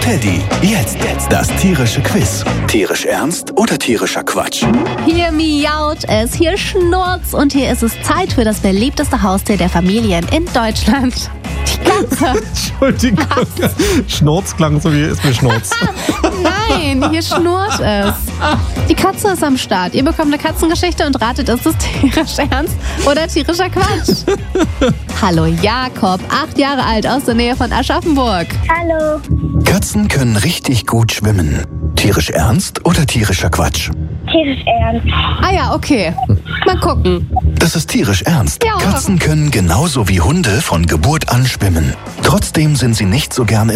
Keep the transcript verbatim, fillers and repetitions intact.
Teddy. Jetzt. Jetzt. Das tierische Quiz. Tierisch ernst oder tierischer Quatsch? Hier miaut es, hier schnurzt und hier ist es Zeit für das beliebteste Haustier der Familien in Deutschland. Die Katze. Entschuldigung. Schnurz klang so wie ist mir Schnurz. Nein, hier schnurrt es. Die Katze ist am Start. Ihr bekommt eine Katzengeschichte und ratet, ist es tierisch ernst oder tierischer Quatsch? Hallo Jakob, acht Jahre alt, aus der Nähe von Aschaffenburg. Hallo. Katzen können richtig gut schwimmen. Tierisch ernst oder tierischer Quatsch? Tierisch ernst. Ah ja, okay. Mal gucken. Das ist tierisch ernst. Ja. Katzen können genauso wie Hunde von Geburt an schwimmen. Trotzdem sind sie nicht so gern